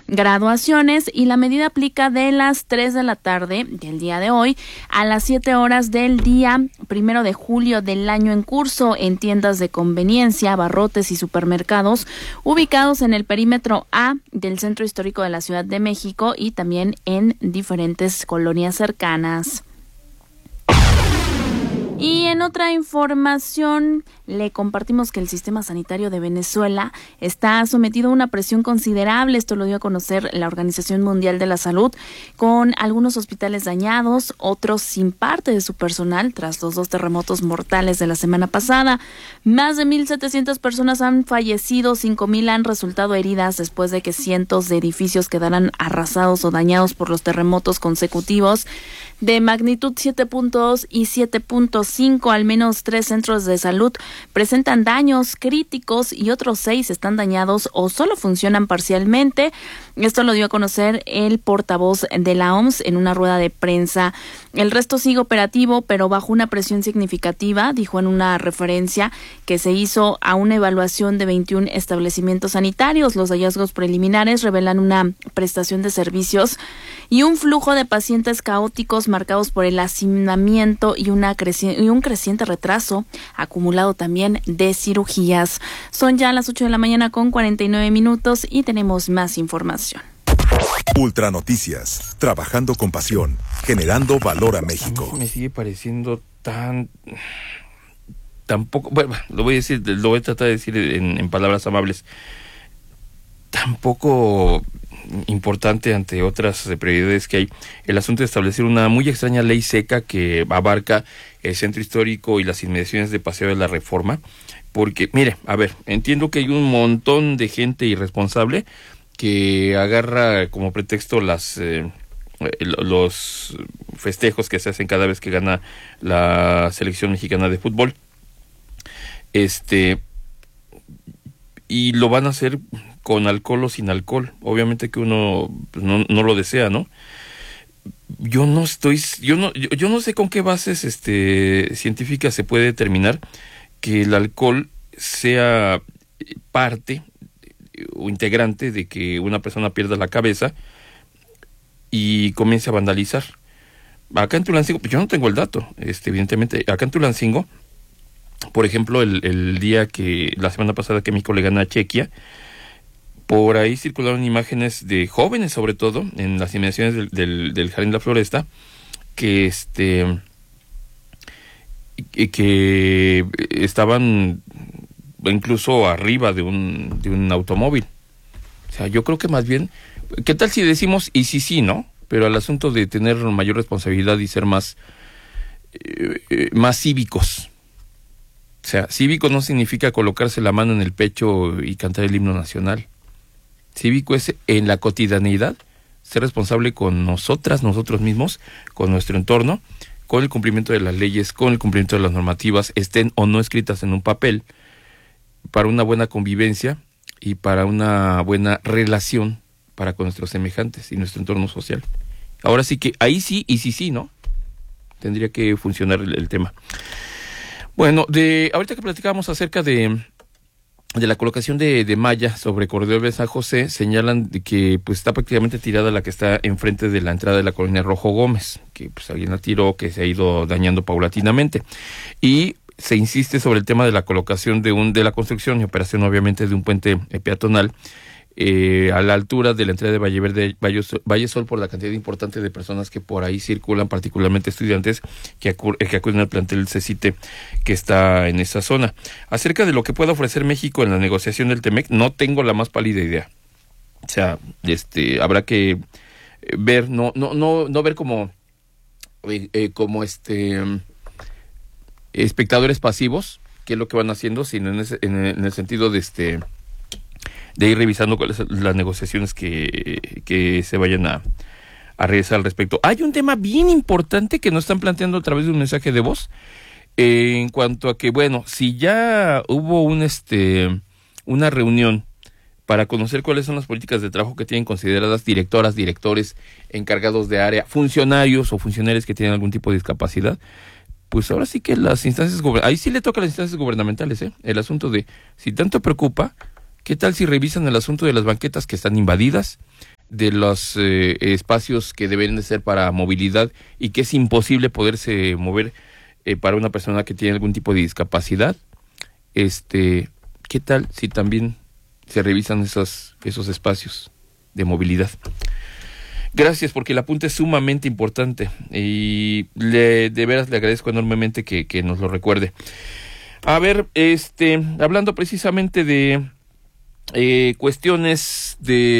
graduaciones, y la medida aplica de las 3 de la tarde del día de hoy a las 7 horas del día 1 de julio del año en curso en tiendas de conveniencia, abarrotes y supermercados ubicados en el perímetro A del Centro Histórico de la Ciudad de México y también en diferentes colonias cercanas. Y en otra información, le compartimos que el sistema sanitario de Venezuela está sometido a una presión considerable. Esto lo dio a conocer la Organización Mundial de la Salud, con algunos hospitales dañados, otros sin parte de su personal tras los 2 terremotos mortales de la semana pasada. Más de 1,700 personas han fallecido, 5,000 han resultado heridas después de que cientos de edificios quedaran arrasados o dañados por los terremotos consecutivos de magnitud 7.2 y 7.5. Al menos 3 centros de salud presentan daños críticos y otros 6 están dañados o solo funcionan parcialmente. Esto lo dio a conocer el portavoz de la OMS en una rueda de prensa. El resto sigue operativo, pero bajo una presión significativa, dijo en una referencia que se hizo a una evaluación de 21 establecimientos sanitarios. Los hallazgos preliminares revelan una prestación de servicios y un flujo de pacientes caóticos marcados por el hacinamiento y un creciente retraso acumulado también de cirugías. Son ya las 8 de la mañana con 49 minutos y tenemos más información. Ultra Noticias, trabajando con pasión, generando valor a México. Me sigue pareciendo tan poco, bueno, lo voy a tratar de decir en palabras amables, tan poco importante ante otras prioridades que hay, el asunto de establecer una muy extraña ley seca que abarca el centro histórico y las inmediaciones de Paseo de la Reforma, porque, mire, a ver, entiendo que hay un montón de gente irresponsable que agarra como pretexto los festejos que se hacen cada vez que gana la selección mexicana de fútbol, y lo van a hacer con alcohol o sin alcohol. Obviamente que uno pues, no lo desea, ¿no? Yo no sé con qué bases científicas se puede determinar que el alcohol sea parte o integrante de que una persona pierda la cabeza y comience a vandalizar. Acá en Tulancingo, pues yo no tengo el dato, evidentemente, acá en Tulancingo, por ejemplo, el día que, la semana pasada que México le gana a Chequia, por ahí circularon imágenes de jóvenes, sobre todo, en las inmediaciones del Jardín de la Floresta, que estaban incluso arriba de un automóvil. O sea, yo creo que más bien, ¿qué tal si decimos y sí, no? Pero al asunto de tener mayor responsabilidad y ser más cívicos. O sea, cívico no significa colocarse la mano en el pecho y cantar el himno nacional. Cívico es en la cotidianeidad ser responsable con nosotros mismos, con nuestro entorno, con el cumplimiento de las leyes, con el cumplimiento de las normativas, estén o no escritas en un papel, para una buena convivencia y para una buena relación para con nuestros semejantes y nuestro entorno social. Ahora sí que ahí sí y sí, ¿no? Tendría que funcionar el tema. Bueno, ahorita que platicábamos acerca de la colocación de malla sobre Corredor de San José, señalan de que pues está prácticamente tirada la que está enfrente de la entrada de la colonia Rojo Gómez, que pues alguien la tiró, que se ha ido dañando paulatinamente. Y se insiste sobre el tema de la colocación de la construcción y operación, obviamente, de un puente peatonal a la altura de la entrada de Valle Verde, Valle Sol, por la cantidad importante de personas que por ahí circulan, particularmente estudiantes que acuden al plantel CECITE que está en esa zona. Acerca de lo que pueda ofrecer México en la negociación del TEMEC, no tengo la más pálida idea. O sea, habrá que ver, no ver como espectadores pasivos, qué es lo que van haciendo, sino en el sentido de ir revisando cuáles son las negociaciones que se vayan a realizar al respecto. Hay un tema bien importante que nos están planteando a través de un mensaje de voz, en cuanto a que, bueno, si ya hubo una reunión para conocer cuáles son las políticas de trabajo que tienen consideradas directoras, directores, encargados de área, funcionarios o funcionarios que tienen algún tipo de discapacidad, pues ahora sí que las instancias ahí sí le toca a las instancias gubernamentales, el asunto de, si tanto preocupa, ¿qué tal si revisan el asunto de las banquetas que están invadidas, de los espacios que deben de ser para movilidad y que es imposible poderse mover para una persona que tiene algún tipo de discapacidad. ¿Qué tal si también se revisan esos espacios de movilidad? Gracias, porque el apunte es sumamente importante y de veras le agradezco enormemente que nos lo recuerde. A ver, hablando precisamente de cuestiones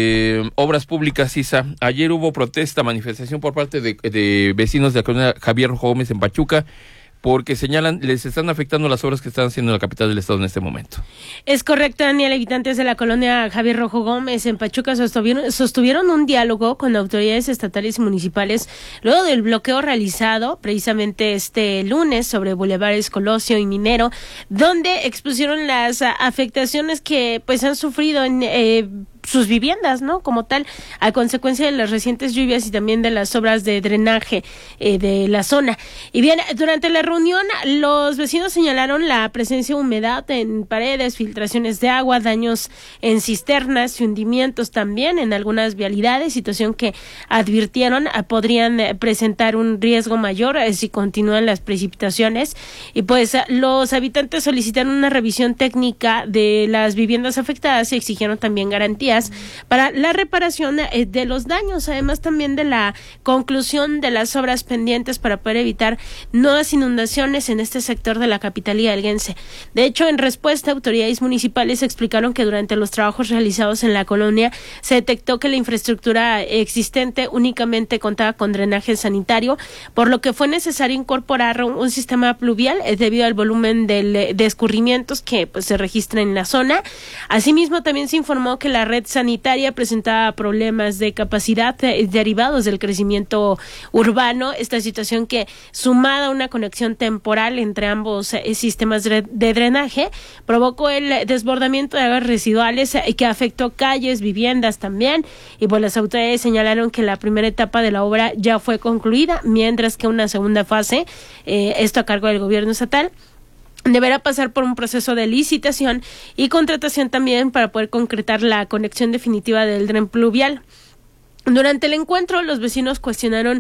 de obras públicas, Isa, ayer hubo protesta, manifestación por parte de vecinos de la colonia Javier Rojo Gómez en Pachuca, porque señalan, les están afectando las obras que están haciendo en la capital del estado en este momento. Es correcto, Daniel. Habitantes de la colonia Javier Rojo Gómez en Pachuca sostuvieron un diálogo con autoridades estatales y municipales luego del bloqueo realizado precisamente este lunes sobre bulevares Colosio y Minero, donde expusieron las afectaciones que pues han sufrido en sus viviendas, ¿no? Como tal, a consecuencia de las recientes lluvias y también de las obras de drenaje de la zona. Y bien, durante la reunión, los vecinos señalaron la presencia de humedad en paredes, filtraciones de agua, daños en cisternas y hundimientos también en algunas vialidades, situación que advirtieron podrían presentar un riesgo mayor si continúan las precipitaciones. Y pues los habitantes solicitaron una revisión técnica de las viviendas afectadas y exigieron también garantías para la reparación de los daños, además también de la conclusión de las obras pendientes para poder evitar nuevas inundaciones en este sector de la capitalía hidalguense. De hecho, en respuesta, autoridades municipales explicaron que durante los trabajos realizados en la colonia se detectó que la infraestructura existente únicamente contaba con drenaje sanitario, por lo que fue necesario incorporar un sistema pluvial debido al volumen de escurrimientos que pues, se registra en la zona. Asimismo, también se informó que la red sanitaria presentaba problemas de capacidad derivados del crecimiento urbano, esta situación que, sumada a una conexión temporal entre ambos sistemas de drenaje, provocó el desbordamiento de aguas residuales que afectó calles, viviendas también, y pues las autoridades señalaron que la primera etapa de la obra ya fue concluida, mientras que una segunda fase, esto a cargo del gobierno estatal, deberá pasar por un proceso de licitación y contratación también para poder concretar la conexión definitiva del dren pluvial. Durante el encuentro, los vecinos cuestionaron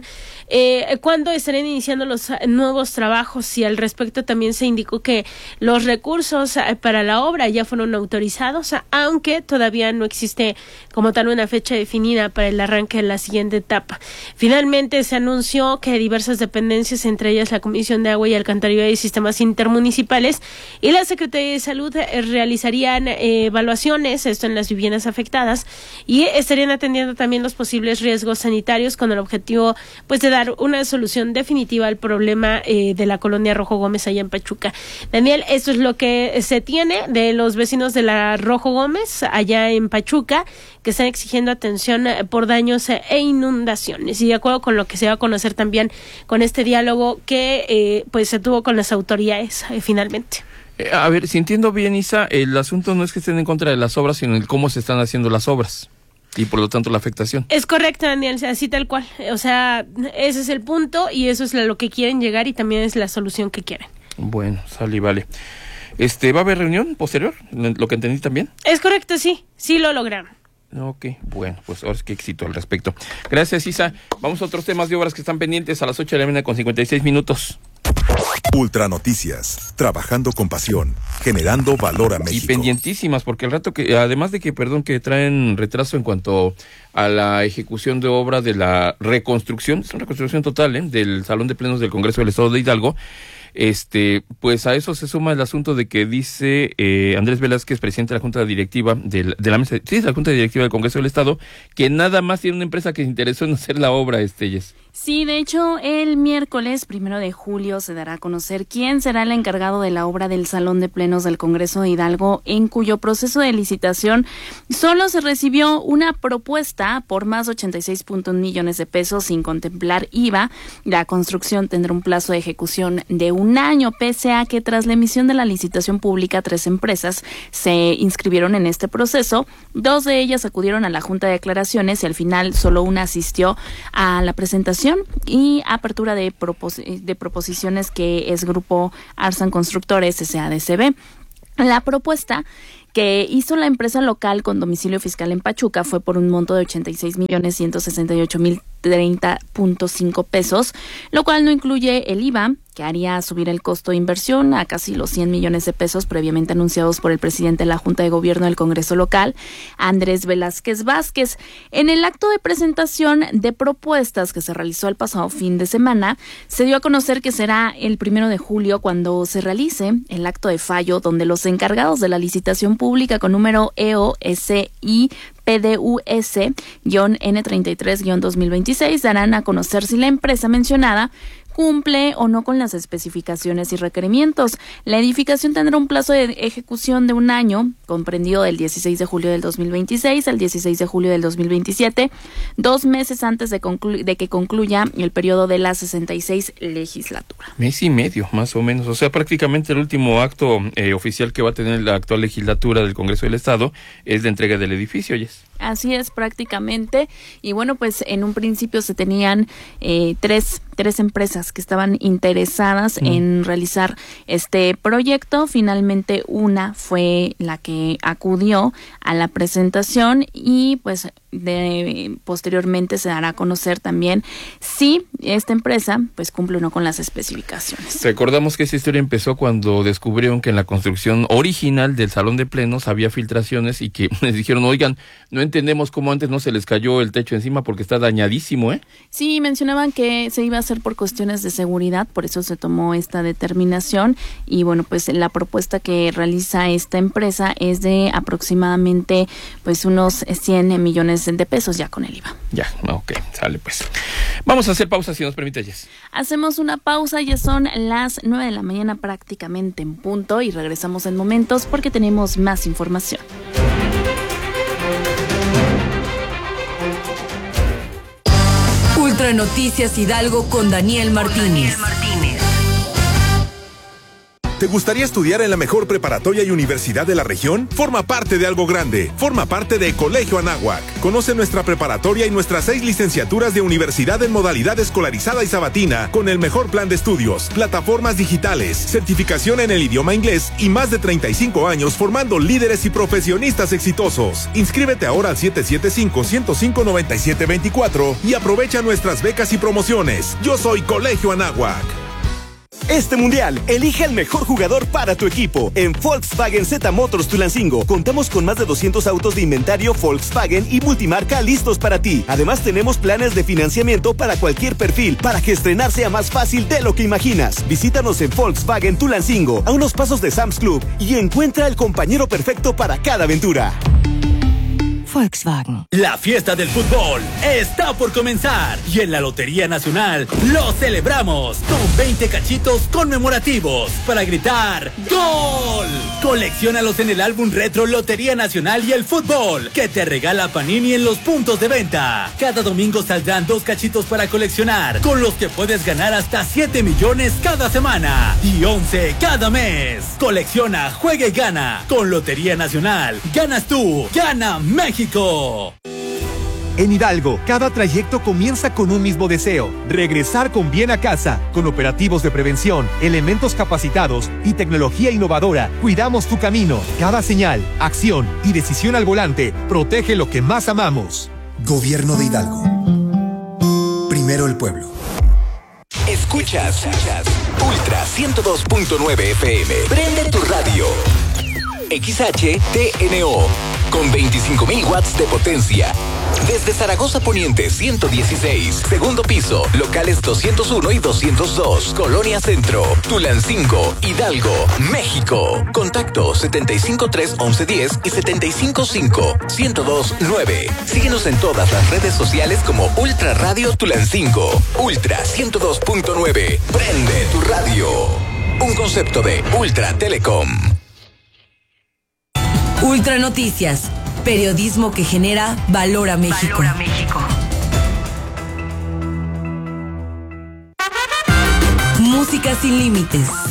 cuándo estarían iniciando los nuevos trabajos y al respecto también se indicó que los recursos para la obra ya fueron autorizados, aunque todavía no existe como tal una fecha definida para el arranque de la siguiente etapa. Finalmente se anunció que diversas dependencias, entre ellas la Comisión de Agua y Alcantarillado y Sistemas Intermunicipales y la Secretaría de Salud, realizarían evaluaciones, esto en las viviendas afectadas, y estarían atendiendo también los posibles riesgos sanitarios con el objetivo pues de dar una solución definitiva al problema de la colonia Rojo Gómez allá en Pachuca. Daniel, esto es lo que se tiene de los vecinos de la Rojo Gómez allá en Pachuca, que están exigiendo atención por daños e inundaciones, y de acuerdo con lo que se va a conocer también con este diálogo que pues se tuvo con las autoridades finalmente. A ver, si entiendo bien, Isa, el asunto no es que estén en contra de las obras, sino el cómo se están haciendo las obras. Y por lo tanto la afectación. Es correcto, Daniel, así tal cual. O sea, ese es el punto y eso es a lo que quieren llegar y también es la solución que quieren. Bueno, sale y vale. ¿Va a haber reunión posterior? ¿Lo que entendí también? Es correcto, sí lo lograron. Ok, bueno, pues ahora es que éxito al respecto. Gracias, Isa. Vamos a otros temas de obras que están pendientes a las 8 de la mañana con 56 minutos. Ultra Noticias, trabajando con pasión, generando valor a México. Y pendientísimas, porque el rato que, además de que, que traen retraso en cuanto a la ejecución de obra de la reconstrucción, es una reconstrucción total, del Salón de Plenos del Congreso del Estado de Hidalgo. Pues a eso se suma el asunto de que dice Andrés Velázquez, presidente de la Junta Directiva de la mesa, sí, de la Junta Directiva del Congreso del Estado, que nada más tiene una empresa que se interesó en hacer la obra, Yes. Sí, de hecho, el miércoles 1 de julio se dará a conocer quién será el encargado de la obra del Salón de Plenos del Congreso de Hidalgo, en cuyo proceso de licitación solo se recibió una propuesta por más de 86.1 millones de pesos sin contemplar IVA. La construcción tendrá un plazo de ejecución de un año, pese a que tras la emisión de la licitación pública 3 empresas se inscribieron en este proceso. 2 de ellas acudieron a la Junta de Declaraciones y al final solo una asistió a la presentación y apertura de proposiciones, que es Grupo Arsan Constructores SADCB. La propuesta que hizo la empresa local con domicilio fiscal en Pachuca fue por un monto de 86,168,030.5 pesos, lo cual no incluye el IVA, que haría subir el costo de inversión a casi los 100 millones de pesos previamente anunciados por el presidente de la Junta de Gobierno del Congreso local, Andrés Velázquez Vázquez. En el acto de presentación de propuestas que se realizó el pasado fin de semana, se dio a conocer que será el 1 de julio cuando se realice el acto de fallo, donde los encargados de la licitación pública con número EOSI PDUS-N33-2026 darán a conocer si la empresa mencionada cumple o no con las especificaciones y requerimientos. La edificación tendrá un plazo de ejecución de 1 año, comprendido del 16 de julio del 2026 al 16 de julio del 2027, 2 meses antes de que concluya el periodo de la 66 legislatura. Mes y medio, más o menos. O sea, prácticamente el último acto oficial que va a tener la actual legislatura del Congreso del Estado es la entrega del edificio, Jess. Así es, prácticamente. Y bueno, pues en un principio se tenían tres empresas que estaban interesadas en realizar este proyecto. Finalmente una fue la que acudió a la presentación y pues posteriormente se dará a conocer también si esta empresa pues cumple o no con las especificaciones. Recordamos que esta historia empezó cuando descubrieron que en la construcción original del salón de plenos había filtraciones y que les dijeron, oigan, no entendemos cómo antes no se les cayó el techo encima porque está dañadísimo, ¿eh? Sí, mencionaban que se iba a hacer por cuestiones de seguridad, por eso se tomó esta determinación y bueno, pues la propuesta que realiza esta empresa es de aproximadamente pues unos 100 millones de pesos ya con el IVA. Ya, ok, sale pues. Vamos a hacer pausa si nos permite, Jess. Hacemos una pausa, ya son las 9 de la mañana prácticamente en punto y regresamos en momentos porque tenemos más información. Ultra Noticias Hidalgo con Daniel Martínez. ¿Te gustaría estudiar en la mejor preparatoria y universidad de la región? Forma parte de algo grande. Forma parte de Colegio Anáhuac. Conoce nuestra preparatoria y nuestras 6 licenciaturas de universidad en modalidad escolarizada y sabatina, con el mejor plan de estudios, plataformas digitales, certificación en el idioma inglés y más de 35 años formando líderes y profesionistas exitosos. Inscríbete ahora al 775-105-9724 y aprovecha nuestras becas y promociones. Yo soy Colegio Anáhuac. Este mundial, elige al mejor jugador para tu equipo. En Volkswagen Z Motors Tulancingo, contamos con más de 200 autos de inventario Volkswagen y multimarca listos para ti. Además, tenemos planes de financiamiento para cualquier perfil, para que estrenar sea más fácil de lo que imaginas. Visítanos en Volkswagen Tulancingo, a unos pasos de Sam's Club, y encuentra el compañero perfecto para cada aventura. Volkswagen. La fiesta del fútbol está por comenzar y en la Lotería Nacional lo celebramos con 20 cachitos conmemorativos para gritar ¡Gol! Colecciónalos en el álbum retro Lotería Nacional y el Fútbol que te regala Panini en los puntos de venta. Cada domingo saldrán 2 cachitos para coleccionar, con los que puedes ganar hasta 7 millones cada semana y 11 cada mes. Colecciona, juega y gana. Con Lotería Nacional, ganas tú, gana México. En Hidalgo, cada trayecto comienza con un mismo deseo: regresar con bien a casa. Con operativos de prevención, elementos capacitados y tecnología innovadora, cuidamos tu camino. Cada señal, acción y decisión al volante protege lo que más amamos. Gobierno de Hidalgo. Primero el pueblo. Escuchas Ultra 102.9 FM. Prende tu radio. XHTNO con 25,000 watts de potencia. Desde Zaragoza Poniente 116, segundo piso, locales 201 y 202, Colonia Centro, Tulancingo, Hidalgo, México. Contacto 753-1110 y 755-1029. Síguenos en todas las redes sociales como Ultra Radio Tulancingo. Ultra 102.9. Prende tu radio. Un concepto de Ultra Telecom. Ultra Noticias, periodismo que genera valor a México. Música sin límites.